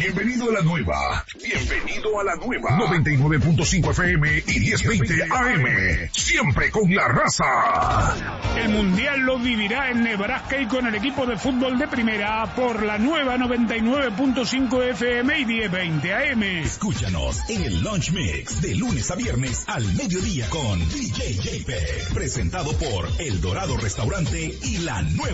Bienvenido a la nueva. Bienvenido a la nueva. 99.5 FM y 1020 AM. Siempre con la raza. El Mundial lo vivirá en Nebraska y con el equipo de fútbol de primera por la nueva 99.5 FM y 1020 AM. Escúchanos en el Lunch Mix de lunes a viernes al mediodía con DJ JP. Presentado por El Dorado Restaurante y la nueva